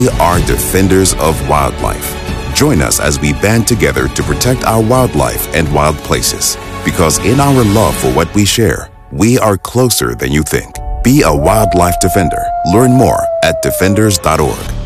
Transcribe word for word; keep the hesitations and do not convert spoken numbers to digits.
We are defenders of wildlife. Join us as we band together to protect our wildlife and wild places. Because in our love for what we share, we are closer than you think. Be a wildlife defender. Learn more at defenders dot org.